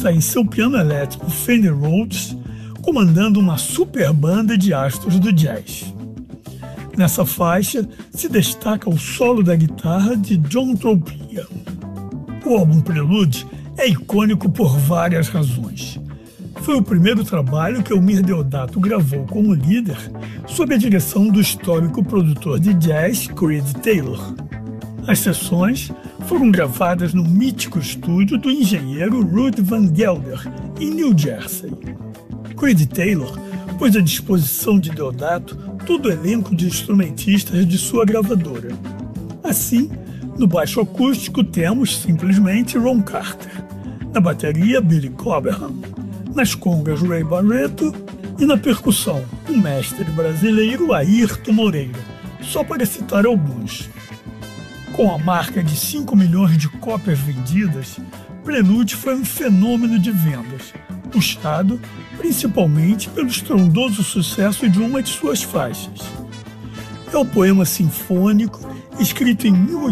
está em seu piano elétrico Fender Rhodes, comandando uma super banda de astros do jazz. Nessa faixa se destaca o solo da guitarra de John Tropia. O álbum Prelude é icônico por várias razões. Foi o primeiro trabalho que Elmir Deodato gravou como líder, sob a direção do histórico produtor de jazz Creed Taylor. As sessões foram gravadas no mítico estúdio do engenheiro Ruud Van Gelder, em New Jersey. Creed Taylor pôs à disposição de Deodato todo o elenco de instrumentistas de sua gravadora. Assim, no baixo acústico temos simplesmente Ron Carter, na bateria Billy Cobham, nas congas Ray Barretto e na percussão o mestre brasileiro Ayrton Moreira, só para citar alguns. Com a marca de 5 milhões de cópias vendidas, Prelude foi um fenômeno de vendas, puxado principalmente pelo estrondoso sucesso de uma de suas faixas. É o poema sinfônico escrito em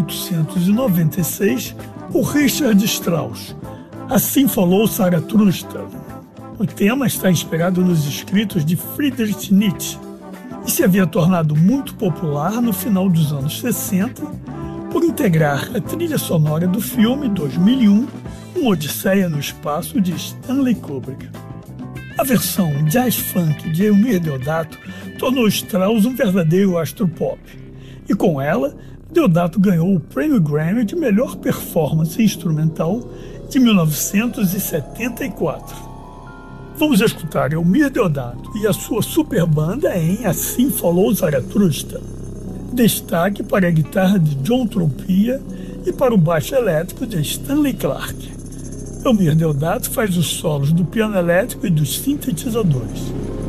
1896 por Richard Strauss. Assim falou Zaratustra. O tema está inspirado nos escritos de Friedrich Nietzsche e se havia tornado muito popular no final dos anos 60 por integrar a trilha sonora do filme 2001, Uma Odisseia no Espaço, de Stanley Kubrick. A versão jazz-funk de Elmir Deodato tornou Strauss um verdadeiro astro pop, e com ela, Deodato ganhou o Prêmio Grammy de Melhor Performance Instrumental de 1974. Vamos escutar Elmir Deodato e a sua super banda em Assim Falou Zaratustra. Destaque para a guitarra de John Tropia e para o baixo elétrico de Stanley Clarke. Elmir Deodato faz os solos do piano elétrico e dos sintetizadores.